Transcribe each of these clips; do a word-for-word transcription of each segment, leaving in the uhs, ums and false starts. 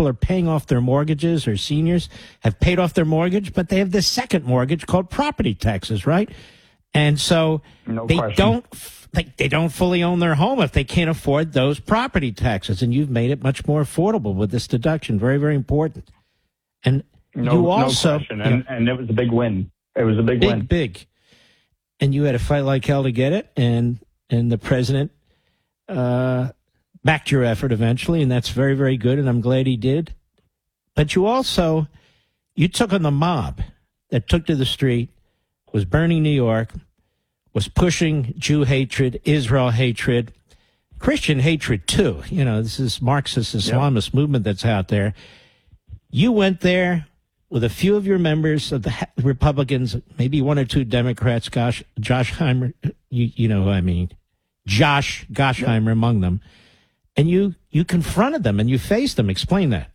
people are paying off their mortgages, or seniors have paid off their mortgage, but they have this second mortgage called property taxes, right? And so no they question. don't they, they don't fully own their home if they can't afford those property taxes. And you've made it much more affordable with this deduction. Very, very important. And no, you also, no question. And, and it was a big win. It was a big, big win. Big, big. And you had to fight like hell to get it. And, and the president uh, backed your effort eventually. And that's very, very good. And I'm glad he did. But you also, you took on the mob that took to the street, was burning New York, was pushing Jew hatred, Israel hatred, Christian hatred too. You know, this is Marxist Islamist yep. movement that's out there. You went there with a few of your members of the Republicans, maybe one or two Democrats, Josh, Josh Heimer, you, you know who I mean, Josh Gossheimer yep. among them, and you, you confronted them and you faced them. Explain that.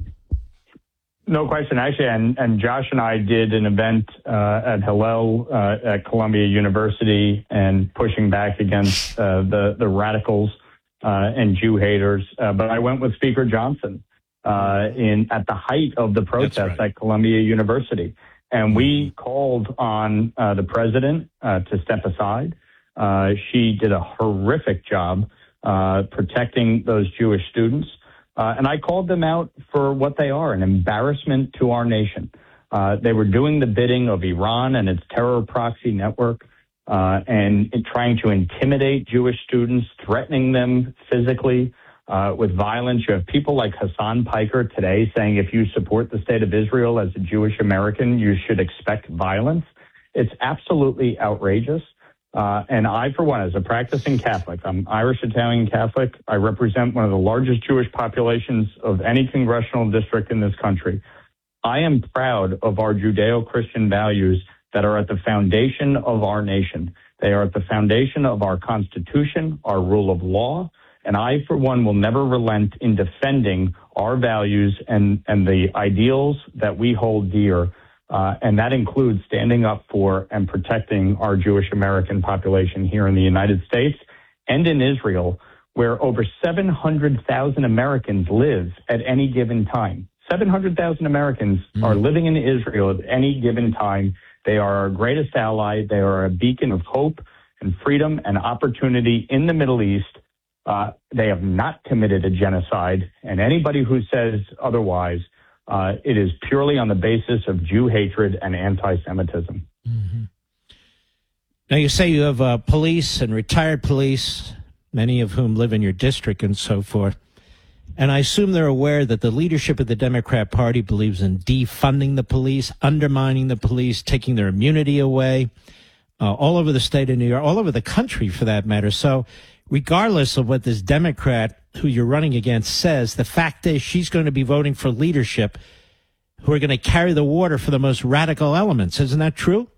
No question, actually, and, and Josh and I did an event uh, at Hillel uh, at Columbia University, and pushing back against uh, the the radicals uh, and Jew haters. Uh, but I went with Speaker Johnson uh, in at the height of the protests right. at Columbia University, and we called on uh, the president uh, to step aside. Uh, she did a horrific job uh, protecting those Jewish students. Uh, and I called them out for what they are, an embarrassment to our nation. Uh, they were doing the bidding of Iran and its terror proxy network uh, and trying to intimidate Jewish students, threatening them physically uh, with violence. You have people like Hassan Piker today saying if you support the state of Israel as a Jewish American, you should expect violence. It's absolutely outrageous. Uh, and I, for one, as a practicing Catholic, I'm Irish-Italian Catholic. I represent one of the largest Jewish populations of any congressional district in this country. I am proud of our Judeo-Christian values that are at the foundation of our nation. They are at the foundation of our Constitution, our rule of law. And I, for one, will never relent in defending our values and, and the ideals that we hold dear. Uh, and that includes standing up for and protecting our Jewish American population here in the United States and in Israel, where over seven hundred thousand Americans live at any given time. seven hundred thousand Americans mm. are living in Israel at any given time. They are our greatest ally. They are a beacon of hope and freedom and opportunity in the Middle East. Uh, they have not committed a genocide, and anybody who says otherwise, Uh, it is purely on the basis of Jew hatred and anti-Semitism. Mm-hmm. Now, you say you have uh, police and retired police, many of whom live in your district and so forth. And I assume they're aware that the leadership of the Democrat Party believes in defunding the police, undermining the police, taking their immunity away, uh, all over the state of New York, all over the country for that matter. So regardless of what this Democrat who you're running against says, the fact is she's going to be voting for leadership who are going to carry the water for the most radical elements. Isn't that true?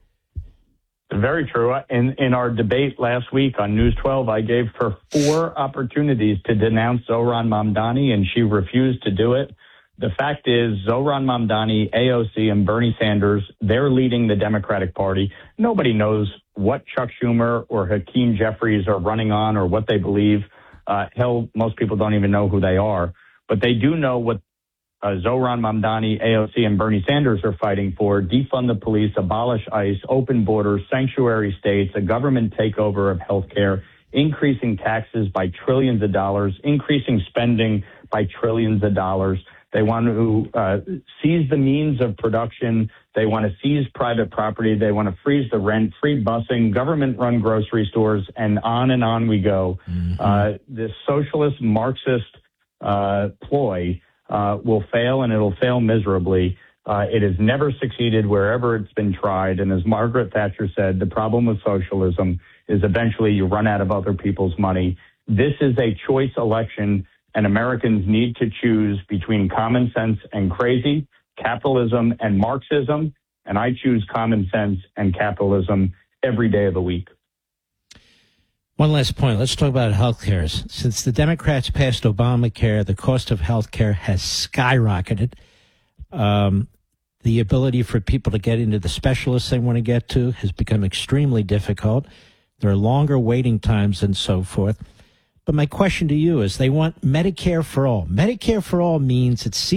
Very true. In in our debate last week on News twelve, I gave her four opportunities to denounce Zohran Mamdani, and she refused to do it. The fact is, Zohran Mamdani, A O C, and Bernie Sanders, they're leading the Democratic Party. Nobody knows what Chuck Schumer or Hakeem Jeffries are running on or what they believe. Uh, hell, most people don't even know who they are. But they do know what uh, Zohran Mamdani, A O C, and Bernie Sanders are fighting for: defund the police, abolish ICE, open borders, sanctuary states, a government takeover of healthcare, increasing taxes by trillions of dollars, increasing spending by trillions of dollars. They want to uh, seize the means of production. They want to seize private property. They want to freeze the rent, free busing, government-run grocery stores, and on and on we go. Mm-hmm. Uh, this socialist Marxist uh, ploy uh, will fail, and it'll fail miserably. Uh, it has never succeeded wherever it's been tried. And as Margaret Thatcher said, the problem with socialism is eventually you run out of other people's money. This is a choice election, and Americans need to choose between common sense and crazy, capitalism and Marxism, and I choose common sense and capitalism every day of the week. One last point. Let's talk about health care. Since the Democrats passed Obamacare, the cost of health care has skyrocketed. Um, the ability for people to get into the specialists they want to get to has become extremely difficult. There are longer waiting times and so forth. But my question to you is, they want Medicare for all. Medicare for all means it's